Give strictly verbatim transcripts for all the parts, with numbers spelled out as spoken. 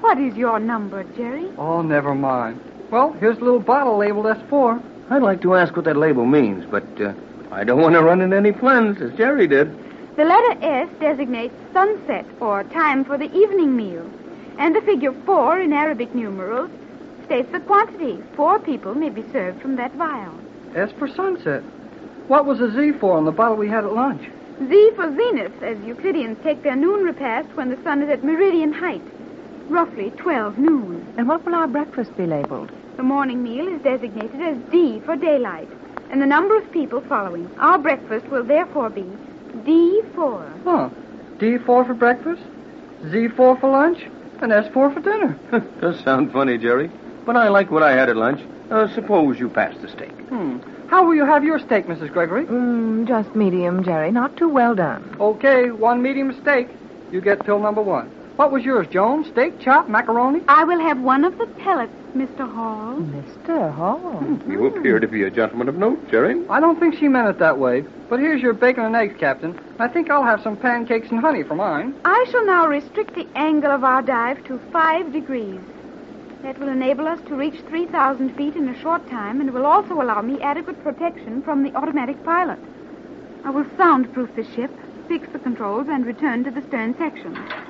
What is your number, Jerry? Oh, never mind. Well, here's a little bottle labeled S four. I'd like to ask what that label means, but uh, I don't want to run into any plans, as Jerry did. The letter S designates sunset, or time for the evening meal. And the figure four in Arabic numerals states the quantity. Four people may be served from that vial. S for sunset. What was the Z for on the bottle we had at lunch? Z for zenith, as Euclideans take their noon repast when the sun is at meridian height. Roughly twelve noon. And what will our breakfast be labeled? The morning meal is designated as D for daylight. And the number of people following. Our breakfast will therefore be D four. Huh. D four for breakfast, Z four for lunch, and S four for dinner. Does sound funny, Jerry. But I like what I had at lunch. Uh, suppose you pass the steak. Hmm. How will you have your steak, Missus Gregory? Mm, just medium, Jerry. Not too well done. Okay, one medium steak. You get pill number one. What was yours, Joan? Steak, chop, macaroni? I will have one of the pellets, Mister Hall. Mister Hall. You appear to be a gentleman of note, Jerry. I don't think she meant it that way. But here's your bacon and eggs, Captain. I think I'll have some pancakes and honey for mine. I shall now restrict the angle of our dive to five degrees. That will enable us to reach three thousand feet in a short time and will also allow me adequate protection from the automatic pilot. I will soundproof the ship, fix the controls, and return to the stern section.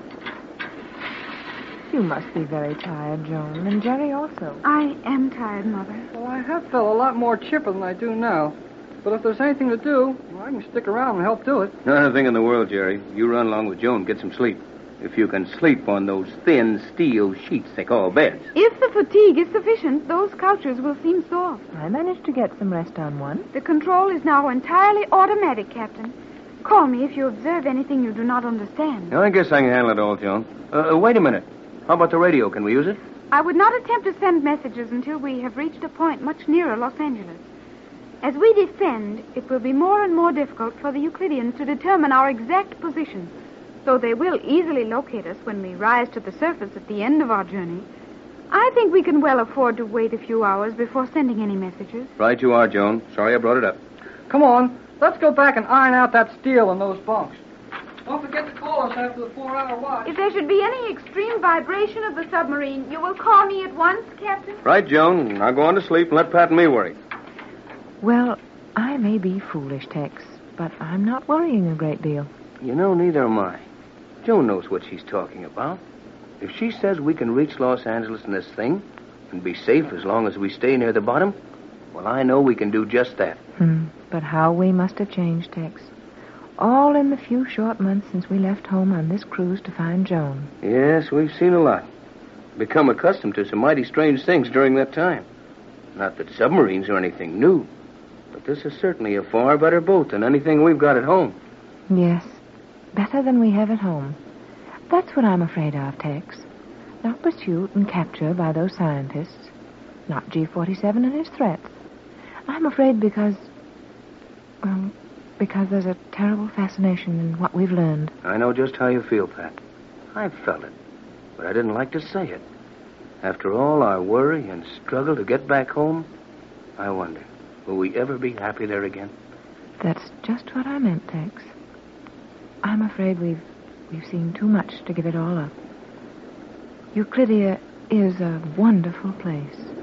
You must be very tired, Joan, and Jerry also. I am tired, Mother. Well, I have felt a lot more chipper than I do now. But if there's anything to do, well, I can stick around and help do it. Not a thing in the world, Jerry. You run along with Joan, get some sleep. If you can sleep on those thin steel sheets they call beds. If the fatigue is sufficient, those couches will seem soft. I managed to get some rest on one. The control is now entirely automatic, Captain. Call me if you observe anything you do not understand. I guess I can handle it all, Joan. Uh, wait a minute. How about the radio? Can we use it? I would not attempt to send messages until we have reached a point much nearer Los Angeles. As we descend, it will be more and more difficult for the Euclideans to determine our exact position, though they will easily locate us when we rise to the surface at the end of our journey. I think we can well afford to wait a few hours before sending any messages. Right you are, Joan. Sorry I brought it up. Come on, let's go back and iron out that steel in those bunks. Don't forget to call us after the four-hour watch. If there should be any extreme vibration of the submarine, you will call me at once, Captain? Right, Joan. Now go on to sleep and let Pat and me worry. Well, I may be foolish, Tex, but I'm not worrying a great deal. You know, neither am I. Joan knows what she's talking about. If she says we can reach Los Angeles in this thing and be safe as long as we stay near the bottom, well, I know we can do just that. Hmm. But how we must have changed, Tex. All in the few short months since we left home on this cruise to find Joan. Yes, we've seen a lot. Become accustomed to some mighty strange things during that time. Not that submarines are anything new, but this is certainly a far better boat than anything we've got at home. Yes, better than we have at home. That's what I'm afraid of, Tex. Not pursuit and capture by those scientists. Not G forty-seven and his threats. I'm afraid because... well, because there's a terrible fascination in what we've learned. I know just how you feel, Pat. I've felt it, but I didn't like to say it. After all our worry and struggle to get back home, I wonder, will we ever be happy there again? That's just what I meant, Tex. I'm afraid we've we've seen too much to give it all up. Euclidia is a wonderful place.